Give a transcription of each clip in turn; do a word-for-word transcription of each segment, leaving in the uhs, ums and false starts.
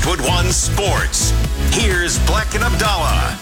Westwood One Sports. Here's Black and Abdallah.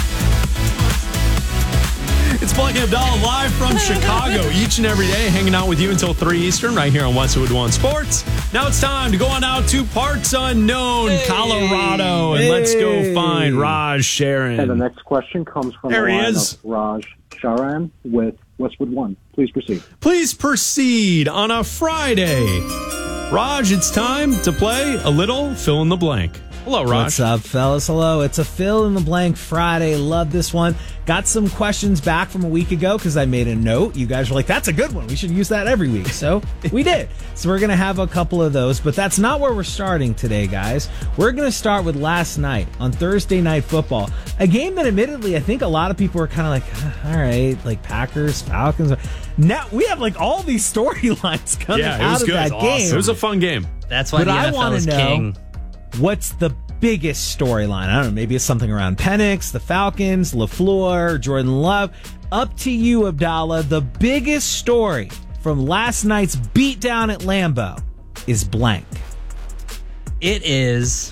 It's Black and Abdallah live from Chicago each and every day, hanging out with you until three Eastern right here on Westwood One Sports. Now it's time to go on out to parts unknown, hey, Colorado, and hey. let's go find Raj Sharon. And the next question comes from there the he line is. of Raj Sharan with Westwood One. Please proceed. Please proceed on a Friday. Raj, it's time to play a little fill in the blank. Hello, Raj. What's up, fellas? Hello. It's a fill in the blank Friday. Love this one. Got some questions back from a week ago because I made a note. You guys were like, that's a good one. We should use that every week. So we did. So we're going to have a couple of those, but that's not where we're starting today, guys. We're going to start with last night on Thursday Night Football, a game that admittedly I think a lot of people were kind of like, all right, like Packers, Falcons. Now we have like all these storylines coming yeah, out of good. that Awesome. game. It was a fun game. That's why but the I N F L want is to know king. What's the biggest storyline? I don't know. Maybe it's something around Penix, the Falcons, LaFleur, Jordan Love. Up to you, Abdallah. The biggest story from last night's beatdown at Lambeau is blank. It is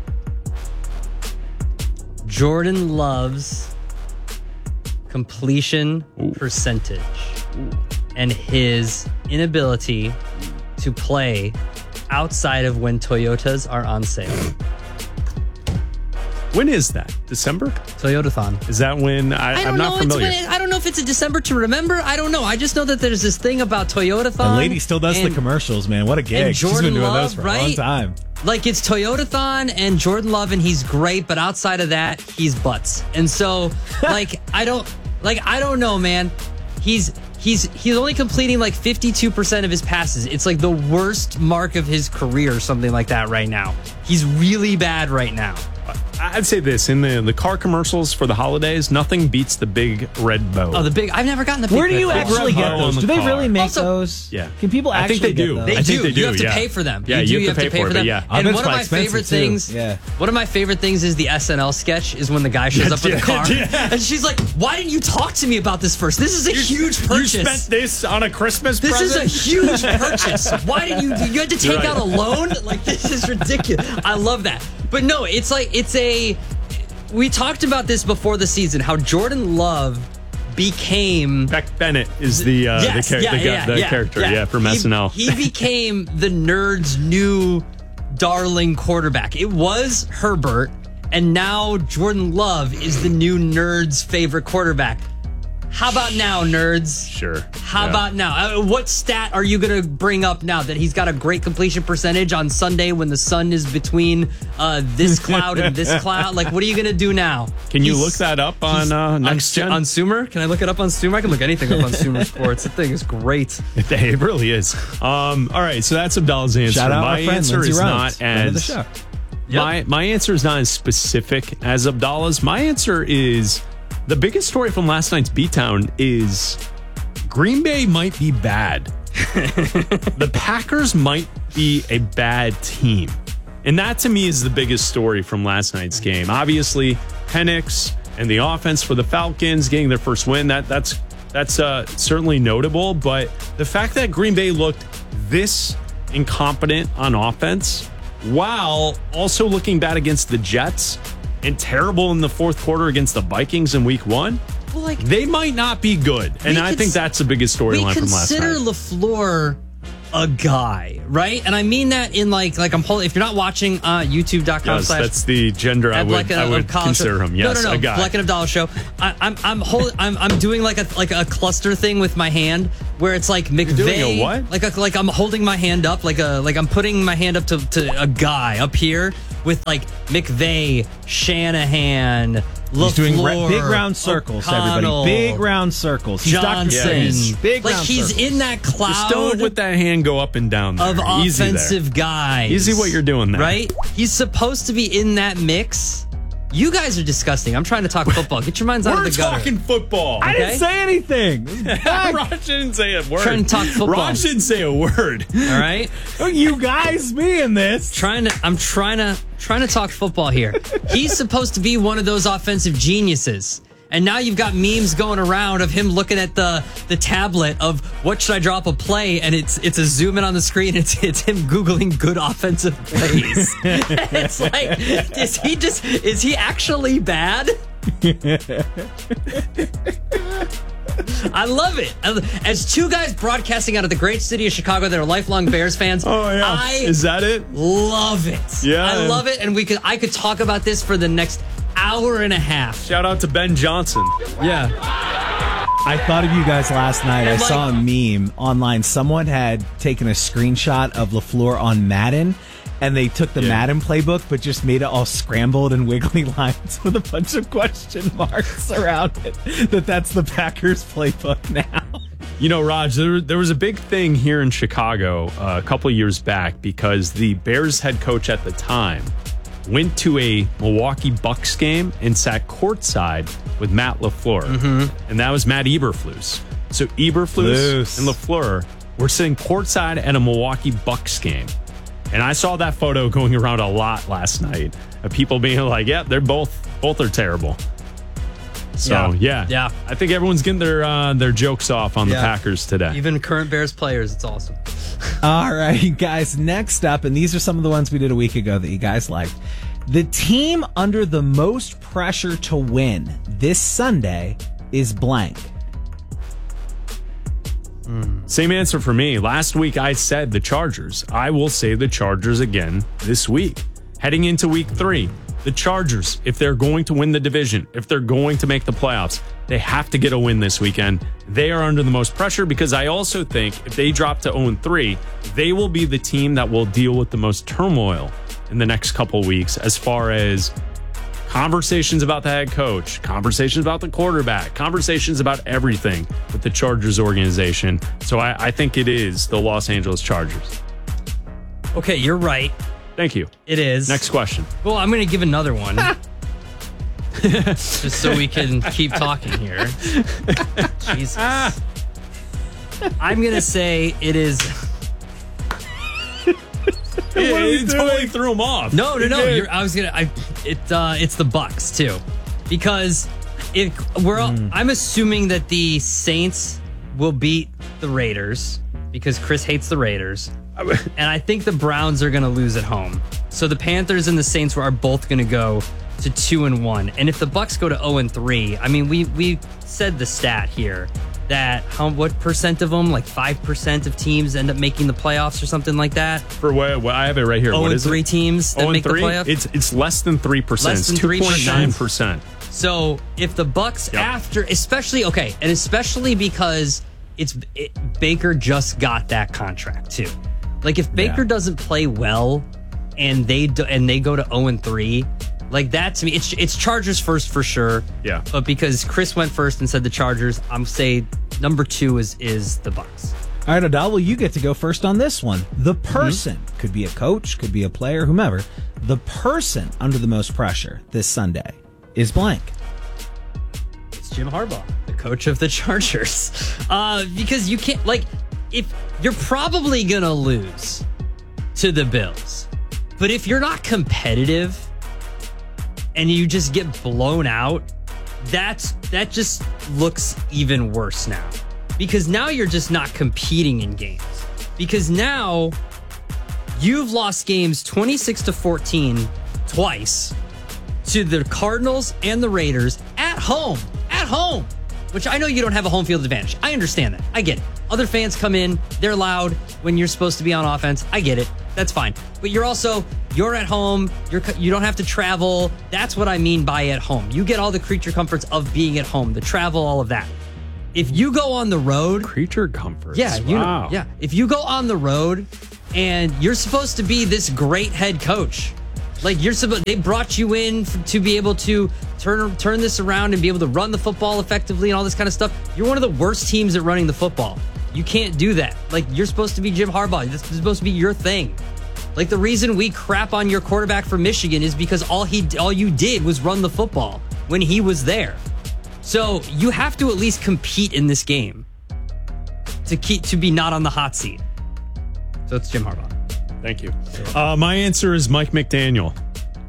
Jordan Love's completion Ooh. percentage Ooh. and his inability to play outside of when Toyotas are on sale. When is that? December? Toyotathon. Is that when? I, I don't I'm not know. familiar. It's when it, I don't know if it's a December to remember. I don't know. I just know that there's this thing about Toyotathon. The lady still does and, the commercials, man. What a gig. She's been doing Love, those for right? a long time. Like, it's Toyotathon and Jordan Love, and he's great, but outside of that, he's butts. And so, like, I don't, like, I don't know, man. He's he's he's only completing like fifty-two percent of his passes. It's like the worst mark of his career or something like that right now. He's really bad right now. I'd say this, in the, the car commercials for the holidays, nothing beats the big red bow. Oh, the big, I've never gotten the big Where do you red actually bow. get those? Do they car. really make Also, those? Yeah. Can people actually I think they get do. those? They, I do. think they do. You have to yeah. pay for them. Yeah, you, do. you, you have, to pay, for, them. it, yeah. And bet one of it's my quite favorite expensive, too. things, Yeah. one of my favorite things is the S N L sketch is when the guy shows up with a car. Yeah. And she's like, why didn't you talk to me about this first? This is a huge purchase. You spent this on a Christmas This present? is a huge purchase. Why did you, you had to take Right. out a loan? Like, this is ridiculous. I love that. But no, it's like, it's a, we talked about this before the season, how Jordan Love became Beck Bennett is the uh, yes, the, char- yeah, the, yeah, the yeah, character, yeah, yeah, from he, S N L. He became the Nerds' new darling quarterback. It was Herbert, and now Jordan Love is the new Nerds' favorite quarterback. How about now, Nerds? Sure. How yeah. about now? Uh, what stat are you going to bring up now that he's got a great completion percentage on Sunday when the sun is between uh, this cloud and this cloud? Like, what are you going to do now? Can you He's- look that up on uh, Next Gen? On Sumer? Can I look it up on Sumer? I can look anything up on Sumer Sports. The thing is great. It really is. Um, all right, so that's Abdallah's answer. Shout out my our friend, answer Lindsey is Rhodes, not friend of the as show. my my answer is not as specific as Abdallah's. My answer is the biggest story from last night's beatdown is Green Bay might be bad. The Packers might be a bad team. And that to me is the biggest story from last night's game. Obviously, Penix and the offense for the Falcons getting their first win, that that's that's uh, certainly notable. But the fact that Green Bay looked this incompetent on offense while also looking bad against the Jets and terrible in the fourth quarter against the Vikings in week one, Well, like, they might not be good. And I cons- think that's the biggest storyline from last night. We consider LaFleur a guy, right? And I mean that in like, like I'm holding, if you're not watching uh, youtube.com Yes, slash that's the gender I at would, Black and- I would of college consider show. him. Yes, no, no, no. a guy. Black and Abdallah show. I, I'm I'm holding. I'm I'm doing like a like a cluster thing with my hand where it's like McVay. doing a what? Like a, like I'm holding my hand up like a like I'm putting my hand up to, to a guy up here with like McVay, Shanahan, LaFleur, He's doing ra- big round circles, O'Connell, everybody. Big round circles. He's Doctor Johnson. Strange. Big like round he's circles. in that cloud. Just don't let that hand go up and down there. Of Easy there. offensive guys. Easy what you're doing there. Right? He's supposed to be in that mix. You guys are disgusting. I'm trying to talk football. Get your minds out We're of the gutter. talking football. I didn't Okay? say anything. Raj didn't say a word. Trying to talk football. Raj didn't say a word. All right? You guys, me in this. Trying to I'm trying to trying to talk football here. He's supposed to be one of those offensive geniuses. And now you've got memes going around of him looking at the the tablet of what should I drop a play, and it's it's a zoom in on the screen. It's it's him Googling good offensive plays. It's like, is he just is he actually bad? I love it. As two guys broadcasting out of the great city of Chicago that are lifelong Bears fans, Oh yeah, I is that it? love it. Yeah. I love it, and we could I could talk about this for the next hour and a half. Shout out to Ben Johnson. Yeah. I thought of you guys last night. I And, like- saw a meme online. Someone had taken a screenshot of LaFleur on Madden, and they took the Yeah. Madden playbook, but just made it all scrambled and wiggly lines with a bunch of question marks around it. That that's the Packers playbook now. You know, Raj, there, there was a big thing here in Chicago uh, a couple years back because the Bears head coach at the time went to a Milwaukee Bucks game and sat courtside with Matt LaFleur. Mm-hmm. And that was Matt Eberflus. So Eberflus Loose. and LaFleur were sitting courtside at a Milwaukee Bucks game. And I saw that photo going around a lot last night of people being like, yeah, they're both, both are terrible. So, Yeah. yeah. Yeah. I think everyone's getting their uh, their jokes off on Yeah. the Packers today. Even current Bears players, it's awesome. All right, guys, next up, and these are some of the ones we did a week ago that you guys liked. The team under the most pressure to win this Sunday is blank. Same answer for me. Last week I said the Chargers. I will say the Chargers again this week. Heading into week three, the Chargers, if they're going to win the division, if they're going to make the playoffs, they have to get a win this weekend. They are under the most pressure because I also think if they drop to oh and three, they will be the team that will deal with the most turmoil in the next couple weeks as far as conversations about the head coach, conversations about the quarterback, conversations about everything with the Chargers organization. So I, I think it is the Los Angeles Chargers. Okay, you're right. Thank you. It is. Next question. Well, I'm going to give another one. Just so we can keep talking here. Jesus. I'm going to say it is. It totally threw him off. No, no, no. You're, I was gonna. I. It. Uh, it's the Bucks too, because if we're. all I'm assuming that the Saints will beat the Raiders because Chris hates the Raiders, and I think the Browns are gonna lose at home. So the Panthers and the Saints are both gonna go to two and one. And if the Bucks go to zero and three, I mean, we we said the stat here that how what percent of them, like five percent of teams end up making the playoffs or something like that. For what? what I have it right here. zero What and is three it? teams that oh and make three? the playoffs. It's it's less than three percent. Less than It's two point nine three percent. So if the Bucks Yep. after, especially okay, and especially because it's it, Baker just got that contract too. Like if Baker Yeah. doesn't play well, and they do, and they go to zero and three, like that to me, it's it's Chargers first for sure. Yeah. But because Chris went first and said the Chargers, I'm say number two is is the Bucks. All right, Adal, well, you get to go first on this one. The person, could be a coach, could be a player, whomever, the person under the most pressure this Sunday is blank. It's Jim Harbaugh, the coach of the Chargers. Uh, because you can't, like, if you're probably going to lose to the Bills, but if you're not competitive and you just get blown out, that's that just looks even worse now. Because now you're just not competing in games. Because now you've lost games twenty-six to fourteen twice to the Cardinals and the Raiders at home. At home. Which I know you don't have a home field advantage. I understand that. I get it. Other fans come in, they're loud when you're supposed to be on offense. I get it. That's fine. But you're also, you're at home. You're, you don't have to travel. That's what I mean by at home. You get all the creature comforts of being at home, the travel, all of that. If you go on the road, Creature comforts. yeah, you wow. know, yeah. If you go on the road and you're supposed to be this great head coach, like you're supposed, they brought you in f- to be able to turn turn this around and be able to run the football effectively and all this kind of stuff. You're one of the worst teams at running the football. You can't do that. Like you're supposed to be Jim Harbaugh. This is supposed to be your thing. Like the reason we crap on your quarterback from Michigan is because all he all you did was run the football when he was there. So you have to at least compete in this game to keep to be not on the hot seat. So it's Jim Harbaugh. Thank you. Uh, my answer is Mike McDaniel.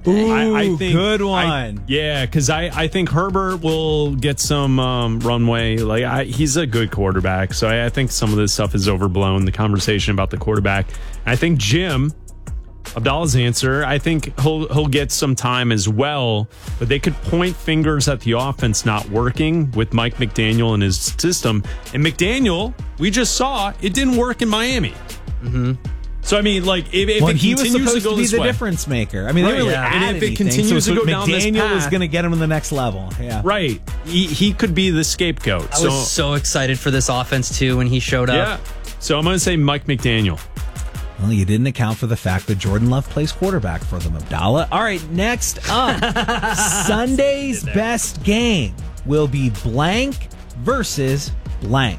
Ooh, I, I think, good one. I, yeah, because I, I think Herbert will get some um, runway. Like I, he's a good quarterback, so I, I think some of this stuff is overblown. The conversation about the quarterback. I think Jim, Abdallah's answer, I think he'll he'll get some time as well. But they could point fingers at the offense not working with Mike McDaniel and his system. And McDaniel, we just saw it didn't work in Miami. Mm-hmm. So I mean, like if, if well, it he was continues supposed to go to be this the way, difference maker. I mean, Right, they really yeah. add And if it anything, continues so to go down this McDaniel was path- going to get him to the next level. Yeah, right? He, he could be the scapegoat. I so was so excited for this offense too when he showed up. yeah. So I'm going to say Mike McDaniel. Well, you didn't account for the fact that Jordan Love plays quarterback for them, Abdallah. All right, next up, Sunday's best game will be blank versus blank.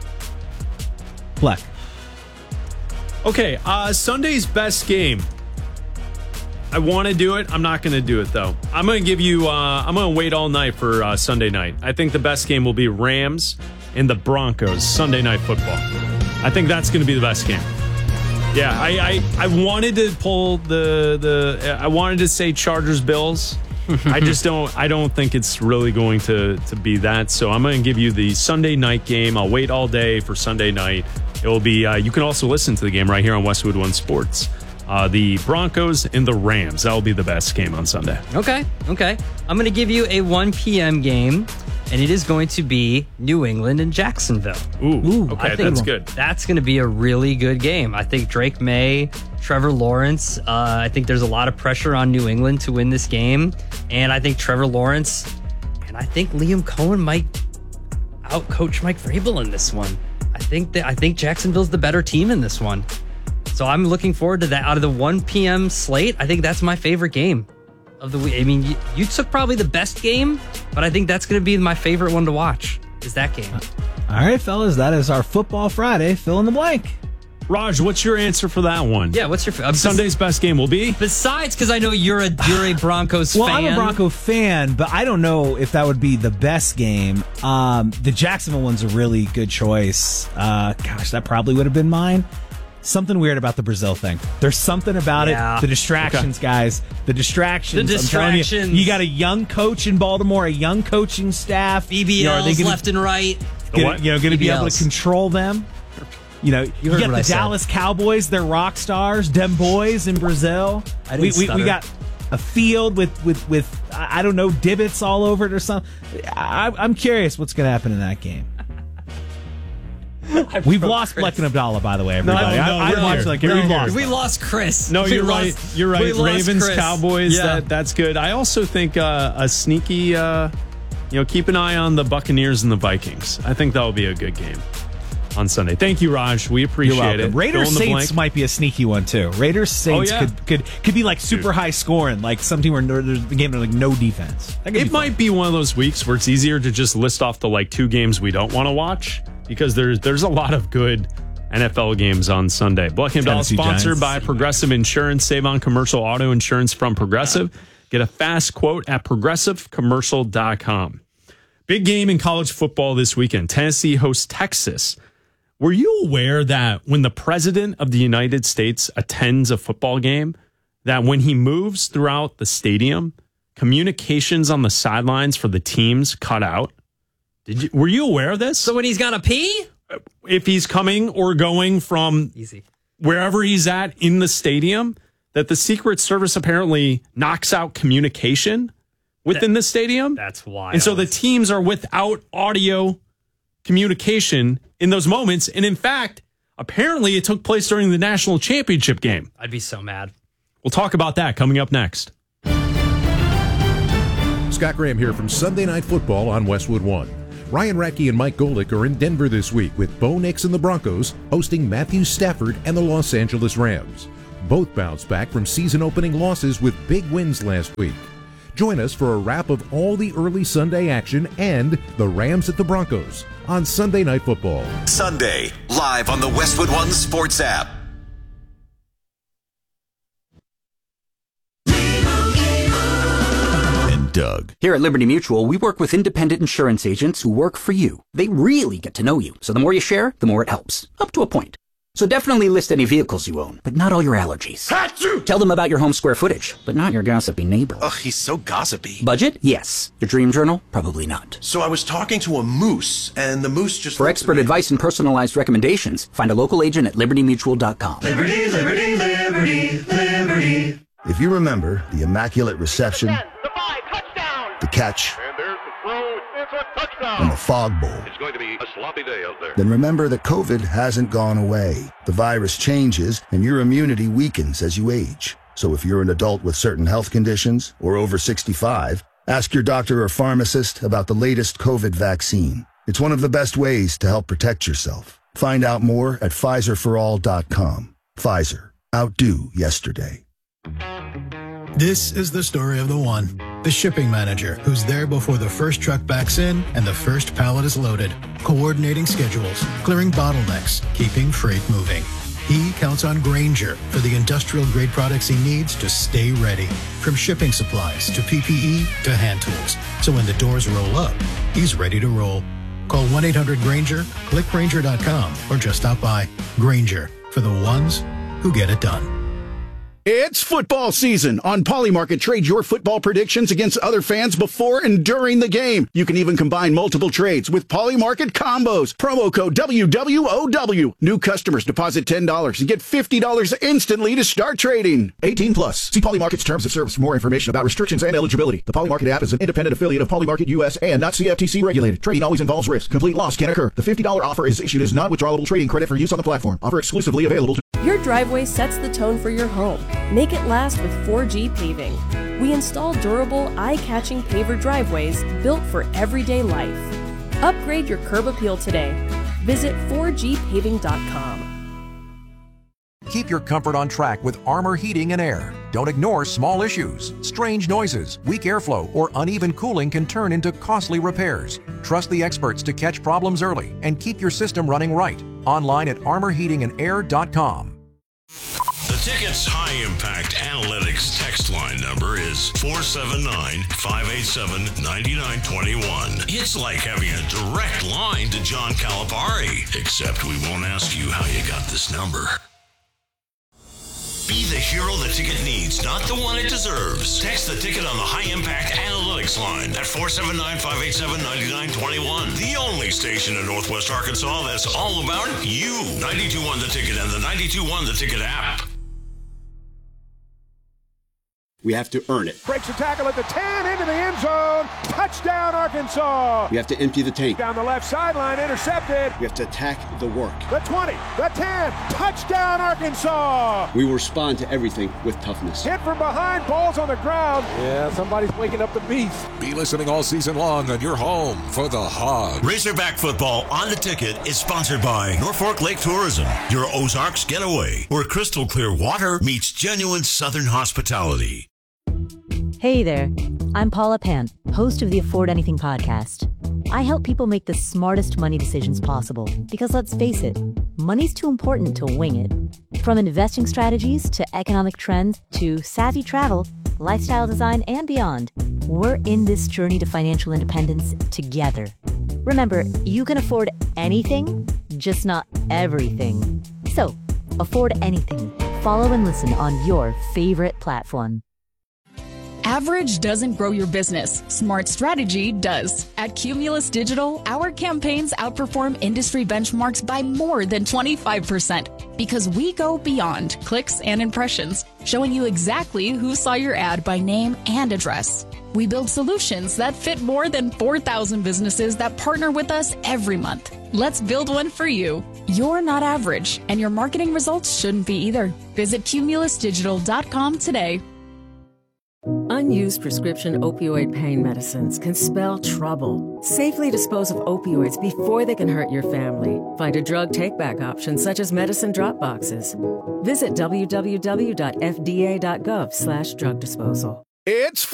Black. Okay, uh, Sunday's best game. I want to do it. I'm not going to do it though. I'm going to give you. Uh, I'm going to wait all night for uh, Sunday night. I think the best game will be Rams and the Broncos Sunday Night Football. I think that's going to be the best game. Yeah, I, I, I wanted to pull the the. I wanted to say Chargers Bills. I just don't. I don't think it's really going to to be that. So I'm going to give you the Sunday night game. I'll wait all day for Sunday night. It will be. Uh, you can also listen to the game right here on Westwood One Sports. Uh, the Broncos and the Rams. That will be the best game on Sunday. Okay, okay. I'm going to give you a one p.m. game, and it is going to be New England and Jacksonville. Ooh, Ooh, okay, I think that's good. That's going to be a really good game. I think Drake May, Trevor Lawrence, uh, I think there's a lot of pressure on New England to win this game. And I think Trevor Lawrence and I think Liam Cohen might outcoach Mike Vrabel in this one. I think that I think Jacksonville's the better team in this one. So I'm looking forward to that. Out of the one p.m. slate, I think that's my favorite game of the week. I mean, you, you took probably the best game, but I think that's going to be my favorite one to watch, is that game. All right, fellas, that is our Football Friday. Fill in the blank. Raj, what's your answer for that one? Yeah, what's your... Uh, Sunday's best game will be? Besides, because I know you're a you're a Broncos Well, fan. I'm a Bronco fan, but I don't know if that would be the best game. Um, the Jacksonville one's a really good choice. Uh, gosh, that probably would have been mine. Something weird about the Brazil thing. There's something about Yeah. it. The distractions, Okay. guys. The distractions. The I'm telling distractions. You, you got a young coach in Baltimore, a young coaching staff. B B Ls You know, are they gonna- left and right. gonna, what? you know, going to be able to B B Ls. control them. You know, you, heard got what the I said. Dallas Cowboys, they're rock stars, them boys in Brazil. I didn't we, we, we stutter. got a field with, with, with I I don't know, divots all over it or something. I, I'm curious what's going to happen in that game. We've lost Bleck and Abdallah, by the way, everybody. no, I, I we're watched here. like We're we've here. lost. We lost Chris. No, We you're lost- right. You're we right. lost Ravens, Chris. Cowboys. Yeah. That that's good. I also think uh, a sneaky. Uh, you know, keep an eye on the Buccaneers and the Vikings. I think that will be a good game on Sunday. Thank you, Raj. We appreciate You're welcome. it. Raiders Fill in the Saints blank. might be a sneaky one too. Raiders Saints Oh, yeah. could could could be like super high scoring, like some team where there's the game with like no defense. That could It be fun. might be one of those weeks where it's easier to just list off the like two games we don't want to watch because there's there's a lot of good N F L games on Sunday. Black and Abdallah Tennessee sponsored Giants. by Progressive Insurance. Save on commercial auto insurance from Progressive. Get a fast quote at progressive commercial dot com. Big game in college football this weekend. Tennessee hosts Texas. Were you aware that when the president of the United States attends a football game, that when he moves throughout the stadium, communications on the sidelines for the teams cut out? Did you, were you aware of this? So when he's gonna pee, If he's coming or going from easy. wherever he's at in the stadium, that the Secret Service apparently knocks out communication within the stadium. That's wild. And so the teams are without audio communication in those moments. And in fact, apparently it took place during the national championship game. I'd be so mad. We'll talk about that coming up next. Scott Graham here from Sunday Night Football on Westwood One. Ryan Radke and Mike Golick are in Denver this week with Bo Nix and the Broncos hosting Matthew Stafford and the Los Angeles Rams. Both bounced back from season-opening losses with big wins last week. Join us for a wrap of all the early Sunday action and the Rams at the Broncos on Sunday Night Football. Sunday, live on the Westwood One Sports app. And Doug. Here at Liberty Mutual, we work with independent insurance agents who work for you. They really get to know you, so the more you share, the more it helps. Up to a point. So definitely list any vehicles you own, but not all your allergies. Achoo! Tell them about your home square footage, but not your gossipy neighbor. Ugh, he's so gossipy. Budget? Yes. Your dream journal? Probably not. So I was talking to a moose, and the moose just... For expert advice and personalized recommendations, find a local agent at liberty mutual dot com. Liberty, liberty, liberty, liberty. If you remember the immaculate reception, the five, touchdown. the catch, And there's the throw. It's a touchdown. and the fog bowl, It's going to be a sloppy day out there. then remember that COVID hasn't gone away. The virus changes, and your immunity weakens as you age. So if you're an adult with certain health conditions or over sixty-five, ask your doctor or pharmacist about the latest COVID vaccine. It's one of the best ways to help protect yourself. Find out more at Pfizer for all dot com. Pfizer. Outdo yesterday. This is the story of the one, the shipping manager, who's there before the first truck backs in and the first pallet is loaded, coordinating schedules, clearing bottlenecks, keeping freight moving. He counts on Grainger for the industrial-grade products he needs to stay ready, from shipping supplies to P P E to hand tools. So when the doors roll up, he's ready to roll. Call one eight hundred Grainger, click Grainger dot com, or just stop by. Grainger, for the ones who get it done. It's football season. On Polymarket, trade your football predictions against other fans before and during the game. You can even combine multiple trades with Polymarket combos. Promo code W W O W. New customers deposit ten dollars and get fifty dollars instantly to start trading. eighteen plus. See Polymarket's terms of service for more information about restrictions and eligibility. The Polymarket app is an independent affiliate of Polymarket U S and not C F T C regulated. Trading always involves risk. Complete loss can occur. The fifty dollars offer is issued as non-withdrawable trading credit for use on the platform. Offer exclusively available to... Your driveway sets the tone for your home. Make it last with four G Paving. We install durable, eye-catching paver driveways built for everyday life. Upgrade your curb appeal today. Visit four G paving dot com. Keep your comfort on track with Armor Heating and Air. Don't ignore small issues. Strange noises, weak airflow, or uneven cooling can turn into costly repairs. Trust the experts to catch problems early and keep your system running right. Online at armor heating and air dot com. The Ticket's high-impact analytics text line number is four seven nine, five eight seven, nine nine two one. It's like having a direct line to John Calipari, except we won't ask you how you got this number. Be the hero the ticket needs, not the one it deserves. Text the ticket on the high-impact analytics line at four seven nine, five eight seven, nine nine two one. The only station in Northwest Arkansas that's all about you. ninety-two point one The Ticket and the ninety-two point one The Ticket app. We have to earn it. Breaks a tackle at the ten, into the end zone. Touchdown, Arkansas. We have to empty the tank. Down the left sideline, intercepted. We have to attack the work. The twenty, the ten, touchdown, Arkansas. We will respond to everything with toughness. Hit from behind, balls on the ground. Yeah, somebody's waking up the beast. Be listening all season long on your home for the Hogs. Razorback football on the Ticket is sponsored by Norfolk Lake Tourism, your Ozarks getaway, where crystal clear water meets genuine Southern hospitality. Hey there, I'm Paula Pant, host of the Afford Anything podcast. I help people make the smartest money decisions possible because, let's face it, money's too important to wing it. From investing strategies to economic trends to savvy travel, lifestyle design, and beyond, we're in this journey to financial independence together. Remember, you can afford anything, just not everything. So, afford anything. Follow and listen on your favorite platform. Average doesn't grow your business. Smart strategy does. At Cumulus Digital, our campaigns outperform industry benchmarks by more than twenty-five percent because we go beyond clicks and impressions, showing you exactly who saw your ad by name and address. We build solutions that fit more than four thousand businesses that partner with us every month. Let's build one for you. You're not average, and your marketing results shouldn't be either. Visit cumulus digital dot com today. Unused prescription opioid pain medicines can spell trouble. Safely dispose of opioids before they can hurt your family. Find a drug take-back option such as medicine drop boxes. Visit w w w dot f d a dot gov slash drug disposal. It's